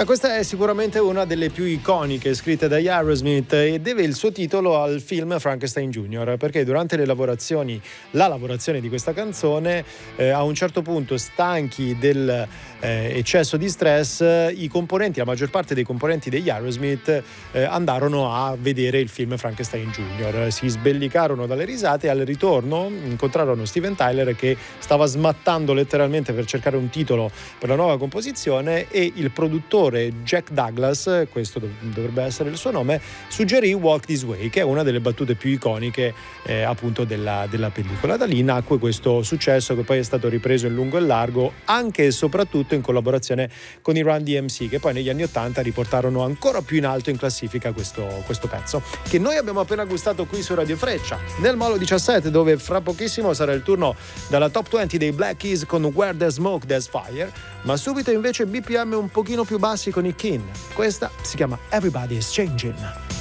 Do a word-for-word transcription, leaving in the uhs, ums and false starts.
Ma questa è sicuramente una delle più iconiche scritte da Aerosmith e deve il suo titolo al film Frankenstein Junior, perché durante le lavorazioni, la lavorazione di questa canzone, eh, a un certo punto, stanchi del eh, eccesso di stress, i componenti, la maggior parte dei componenti degli Aerosmith eh, andarono a vedere il film Frankenstein Junior, si sbellicarono dalle risate e al ritorno incontrarono Steven Tyler che stava smattando letteralmente per cercare un titolo per la nuova composizione e il produttore Jack Douglas, questo dovrebbe essere il suo nome, suggerì Walk This Way, che è una delle battute più iconiche eh, appunto della, della pellicola. Da lì nacque questo successo che poi è stato ripreso in lungo e largo, anche e soprattutto in collaborazione con i Run D M C, che poi negli anni ottanta riportarono ancora più in alto in classifica questo, questo pezzo, che noi abbiamo appena gustato qui su Radio Freccia, nel Molo diciassette, dove fra pochissimo sarà il turno dalla Top venti dei Black Keys con Where There's Smoke There's Fire, ma subito invece B P M un pochino più bassi con i Kin. Questa si chiama Everybody is Changing.